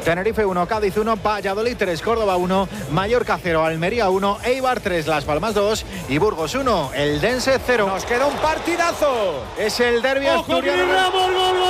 Tenerife 1, Cádiz 1, Valladolid 3, Córdoba 1, Mallorca 0, Almería 1, Eibar 3, Las Palmas 2 y Burgos 1, Eldense 0. Nos queda un partidazo. Es el derbi asturiano.